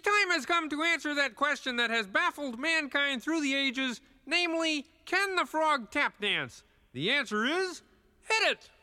time has come to answer that question that has baffled mankind through the ages, namely, can the frog tap dance? The answer is, hit it!